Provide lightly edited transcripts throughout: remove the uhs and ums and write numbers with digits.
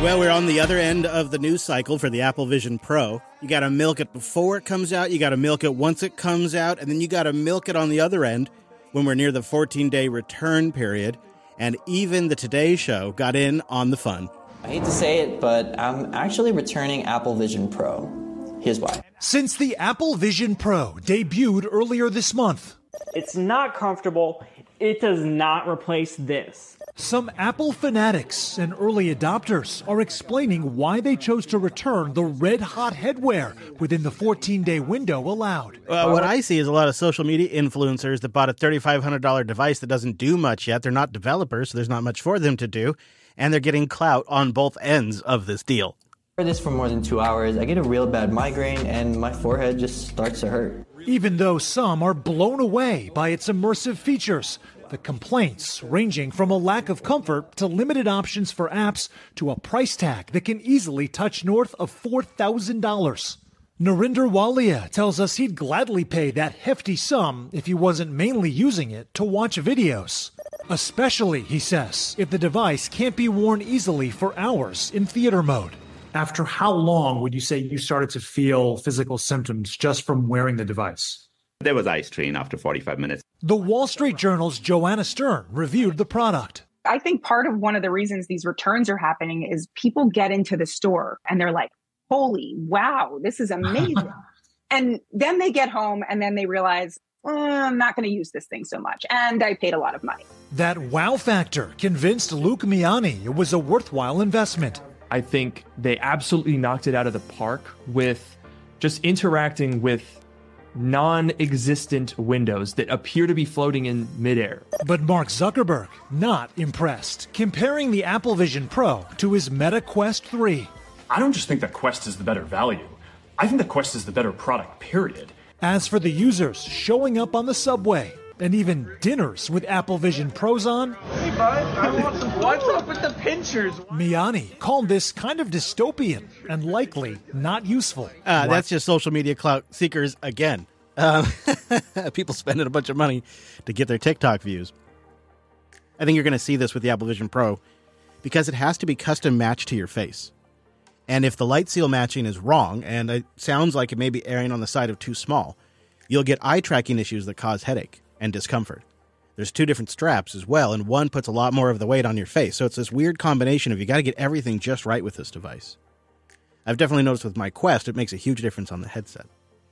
Well, we're on the other end of the news cycle for the Apple Vision Pro. You got to milk it before it comes out, you got to milk it once it comes out, and then you got to milk it on the other end when we're near the 14-day return period. And even the Today Show got in on the fun. I hate to say it, but I'm actually returning Apple Vision Pro. Here's why. Since the Apple Vision Pro debuted earlier this month, it's not comfortable. It does not replace this. Some Apple fanatics and early adopters are explaining why they chose to return the red-hot headwear within the 14-day window allowed. What I see is a lot of social media influencers that bought a $3,500 device that doesn't do much yet. They're not developers, so there's not much for them to do, and they're getting clout on both ends of this deal. I wear this for more than 2 hours. I get a real bad migraine, and my forehead just starts to hurt. Even though some are blown away by its immersive features, the complaints ranging from a lack of comfort to limited options for apps to a price tag that can easily touch north of $4,000. Narinder Walia tells us he'd gladly pay that hefty sum if he wasn't mainly using it to watch videos. Especially, he says, if the device can't be worn easily for hours in theater mode. After how long would you say you started to feel physical symptoms just from wearing the device? There was eye strain after 45 minutes. The Wall Street Journal's Joanna Stern reviewed the product. I think part of one of the reasons these returns are happening is people get into the store and they're like, holy, wow, this is amazing. And then they get home and then they realize, I'm not going to use this thing so much. And I paid a lot of money. That wow factor convinced Luke Miani it was a worthwhile investment. I think they absolutely knocked it out of the park with just interacting with non-existent windows that appear to be floating in midair. But Mark Zuckerberg, not impressed, comparing the Apple Vision Pro to his Meta Quest 3. I don't just think that Quest is the better value. I think that Quest is the better product, period. As for the users showing up on the subway and even dinners with Apple Vision Pros on, hey bud, I want some. What's up with the pinchers? Miani called this kind of dystopian and likely not useful. That's just social media clout seekers again. People spending a bunch of money to get their TikTok views. I think you're going to see this with the Apple Vision Pro because it has to be custom matched to your face. And if the light seal matching is wrong, and it sounds like it may be erring on the side of too small, you'll get eye tracking issues that cause headache and discomfort. There's two different straps as well, and one puts a lot more of the weight on your face. So it's this weird combination of you got to get everything just right with this device. I've definitely noticed with my Quest, it makes a huge difference on the headset.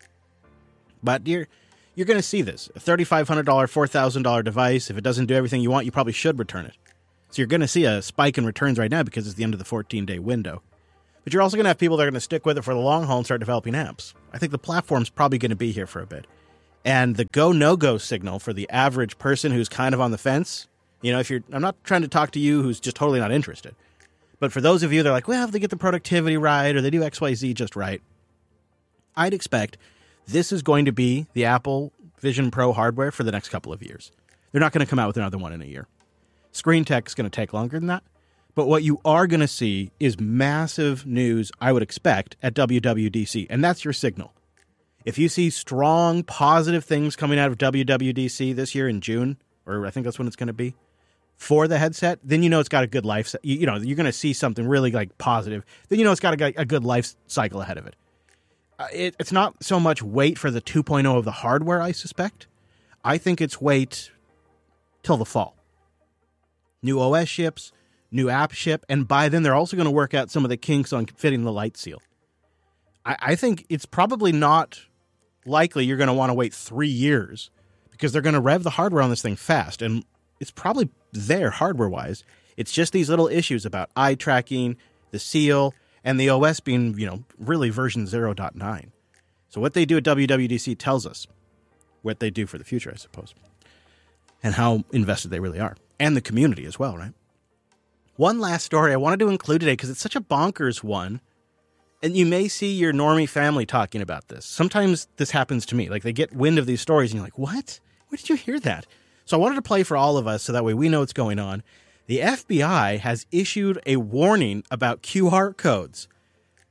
But you're going to see this. A $3,500, $4,000 device, if it doesn't do everything you want, you probably should return it. So you're going to see a spike in returns right now because it's the end of the 14-day window. But you're also going to have people that are going to stick with it for the long haul and start developing apps. I think the platform's probably going to be here for a bit. And the go, no-go signal for the average person who's kind of on the fence, you know, I'm not trying to talk to you who's just totally not interested. But for those of you that are like, well, if they get the productivity right or they do XYZ just right, I'd expect this is going to be the Apple Vision Pro hardware for the next couple of years. They're not going to come out with another one in a year. Screen tech is going to take longer than that. But what you are going to see is massive news, I would expect, at WWDC. And that's your signal. If you see strong, positive things coming out of WWDC this year in June, or I think that's when it's going to be, for the headset, then you know it's got a good life. You know, you're going to see something really like positive. Then you know it's got a good life cycle ahead of it. It's not so much wait for the 2.0 of the hardware, I suspect. I think it's wait till the fall. New OS ships, new app ship, and by then they're also going to work out some of the kinks on fitting the light seal. I think it's probably not likely you're going to want to wait 3 years because they're going to rev the hardware on this thing fast, and it's probably there hardware-wise. It's just these little issues about eye tracking, the seal, and the OS being, you know, really version 0.9. So what they do at WWDC tells us what they do for the future, I suppose, and how invested they really are, and the community as well, right? One last story I wanted to include today because it's such a bonkers one. And you may see your normie family talking about this. Sometimes this happens to me. Like, they get wind of these stories and you're like, what? Where did you hear that? So I wanted to play for all of us so that way we know what's going on. The FBI has issued a warning about QR codes.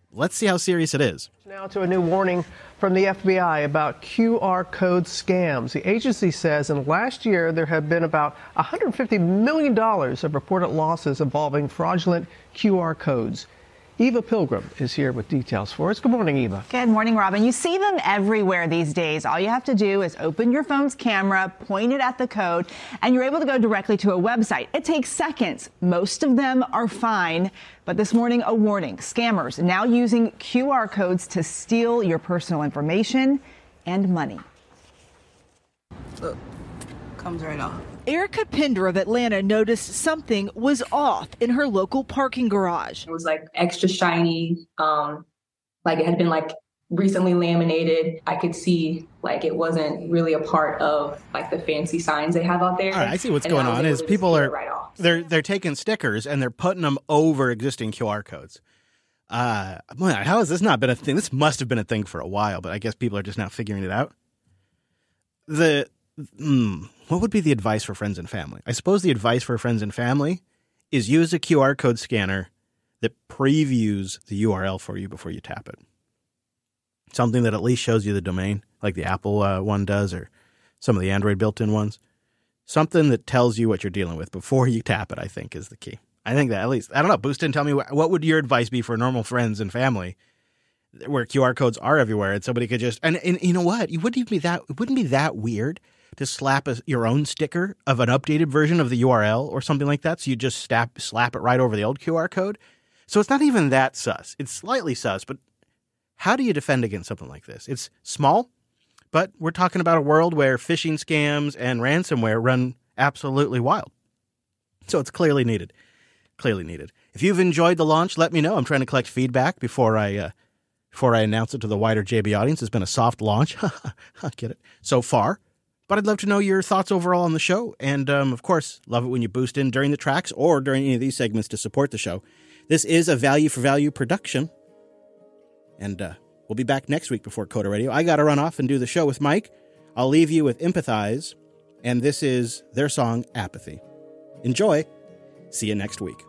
Let's see how serious it is. Now to a new warning from the FBI about QR code scams. The agency says in last year there have been about $150 million of reported losses involving fraudulent QR codes. Eva Pilgrim is here with details for us. Good morning, Eva. Good morning, Robin. You see them everywhere these days. All you have to do is open your phone's camera, point it at the code, and you're able to go directly to a website. It takes seconds. Most of them are fine. But this morning, a warning. Scammers now using QR codes to steal your personal information and money. Look, comes right off. Erica Pinder of Atlanta noticed something was off in her local parking garage. It was like extra shiny, like it had been like recently laminated. I could see like it wasn't really a part of like the fancy signs they have out there. All right, I see what's going on is people are they're taking stickers and they're putting them over existing QR codes. How has this not been a thing? This must have been a thing for a while, but I guess people are just now figuring it out. What would be the advice for friends and family? I suppose the advice for friends and family is use a QR code scanner that previews the URL for you before you tap it. Something that at least shows you the domain, like the Apple one does, or some of the Android built-in ones. Something that tells you what you're dealing with before you tap it, I think, is the key. I think that at least, I don't know, Boost didn't tell me what would your advice be for normal friends and family where QR codes are everywhere and somebody could just, and you know what? It wouldn't be that weird to slap your own sticker of an updated version of the URL or something like that. So you just slap it right over the old QR code. So it's not even that sus. It's slightly sus, but how do you defend against something like this? It's small, but we're talking about a world where phishing scams and ransomware run absolutely wild. So it's clearly needed. Clearly needed. If you've enjoyed the launch, let me know. I'm trying to collect feedback before I announce it to the wider JB audience. It's been a soft launch. Get it? So far. But I'd love to know your thoughts overall on the show. And, of course, love it when you boost in during the tracks or during any of these segments to support the show. This is a Value for Value production. And we'll be back next week before Coda Radio. I got to run off and do the show with Mike. I'll leave you with Empathize. And this is their song, Apathy. Enjoy. See you next week.